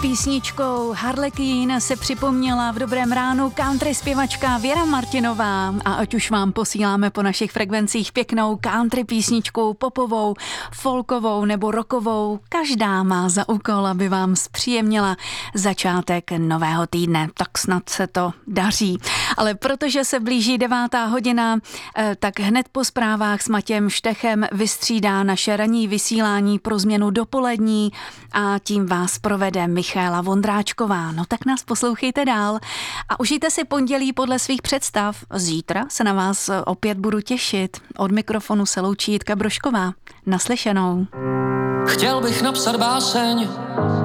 Písničkou Harlequin se připomněla v Dobrém ránu country zpěvačka Věra Martinová a ať už vám posíláme po našich frekvencích pěknou country písničku popovou, folkovou nebo rockovou, každá má za úkol, aby vám zpříjemnila začátek nového týdne. Tak snad se to daří. Ale protože se blíží 9:00, tak hned po zprávách s Matějem Štechem vystřídá naše ranní vysílání pro změnu dopolední a tím vás provede Michaela Vondráčková. No tak nás poslouchejte dál a užijte si pondělí podle svých představ. Zítra se na vás opět budu těšit. Od mikrofonu se loučí Jitka Brožková. Naslyšenou. Chtěl bych napsat báseň